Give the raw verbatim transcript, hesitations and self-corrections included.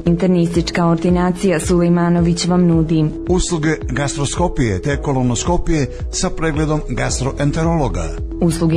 Internistička ordinacija Sulejmanović vam nudi usluge gastroskopije te kolonoskopije sa pregledom gastroenterologa. Usluge